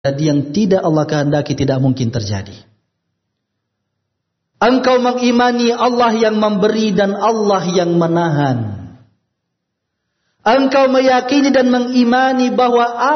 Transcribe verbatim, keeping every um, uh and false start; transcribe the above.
yang tidak Allah kehendaki tidak mungkin terjadi. Engkau mengimani Allah yang memberi dan Allah yang menahan. Engkau meyakini dan mengimani bahwa